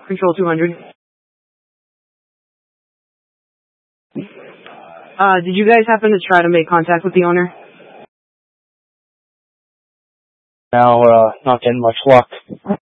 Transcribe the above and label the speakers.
Speaker 1: Control 200. Did you guys happen to try to make contact with the owner?
Speaker 2: No, not getting much luck.